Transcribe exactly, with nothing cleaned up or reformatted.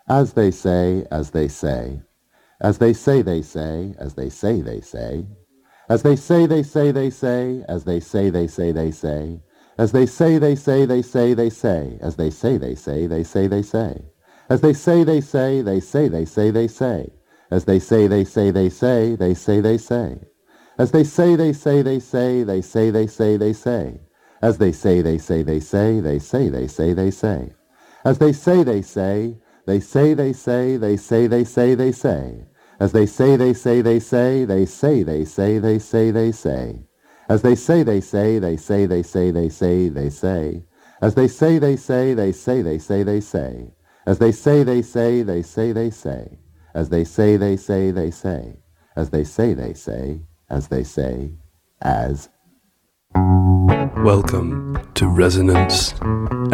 As they say, as they say, as they say, they say, as they say, they say, as they say, they say, they say, as they say, they say, they say, as they say, they say, they say, they say, as they say, they say, they say, they say, as they say, they say, they say, they say, they say, as they say, they say, they say, they say, they say, as they say, they say, they say, they say, they say, they say, as they say, they say, they say, they say, they say, they say, as they say, they say, they say, they say, they say, they say, they say, as they say, they say, they say, they say, they say, they say, they say, as they say, they say, they say, they say, they say, they say, as they say, they say, they say, they say, they say, as they say, they say, they say, they say, as they say, they say, they say, as they say, they say, as they say, as. Welcome to Resonance